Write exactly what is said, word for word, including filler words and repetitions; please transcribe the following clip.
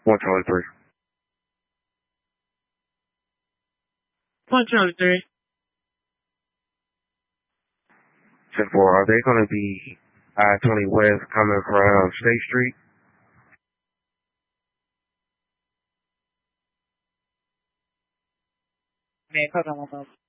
one twenty-three. one twenty-three. ten four, are they going to be I twenty West coming from State Street? Man, hold on one moment.